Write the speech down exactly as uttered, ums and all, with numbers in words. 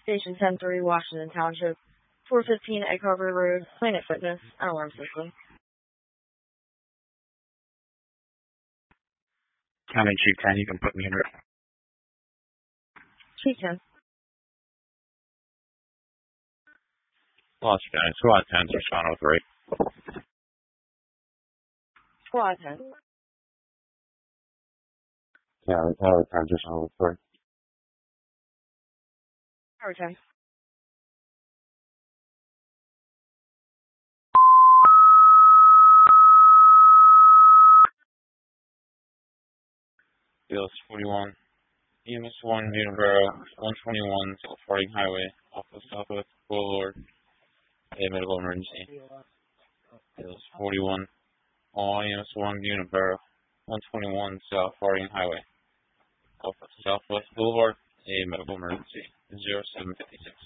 Station ten three, Washington Township, four fifteen Egg Harbor Road, Planet Fitness, an alarm system. County Chief ten, you can put me in. Chief ten. Los County, Squad ten, respond with three. Squad ten. County, Tower ten, respond with three. Tower ten. Fields forty-one. E M S one, Uniborough, one twenty-one, South Harding Highway, off of Southwest Boulevard, a medical emergency. Fields forty-one. All E M S one, Uniborough, one twenty-one, South Harding Highway, off of Southwest Boulevard, a medical emergency. zero seven five six.